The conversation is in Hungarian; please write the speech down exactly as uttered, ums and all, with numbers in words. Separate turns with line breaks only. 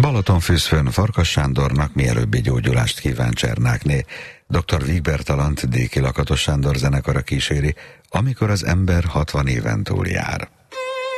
Balatonfüszfön Farkas Sándornak mielőbbi gyógyulást kíván Csernákné. doktor Vígber Talant Déki Lakatos Sándor zenekara kíséri, amikor az ember hatvan éven túl jár.